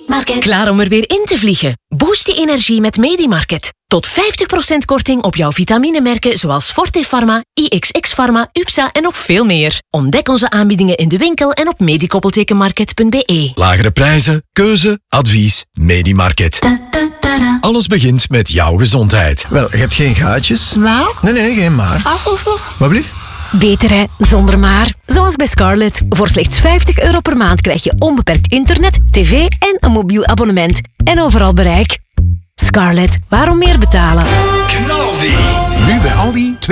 Medimarket. Klaar om er weer in te vliegen? Boost je energie met Medimarket. Tot 50% korting op jouw vitaminemerken zoals Forte Pharma, IXX Pharma, UPSA en nog veel meer. Ontdek onze aanbiedingen in de winkel en op medikoppeltekenmarket.be. Lagere prijzen, keuze, advies, Medimarket. Alles begint met jouw gezondheid. Wel, je hebt geen gaatjes? Wat? Nee, geen maar. Wat blieft? Beter hè, zonder maar. Zoals bij Scarlett. Voor slechts €50 per maand krijg je onbeperkt internet, tv en een mobiel abonnement. En overal bereik. Scarlett, waarom meer betalen? Nu bij Aldi